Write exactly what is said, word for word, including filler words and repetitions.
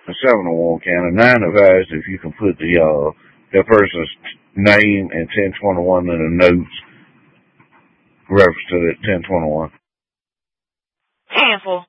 a seven oh one count. A nine oh five is if you can put the, uh, that person's name and ten twenty-one in the notes reference to that ten twenty-one. Handful.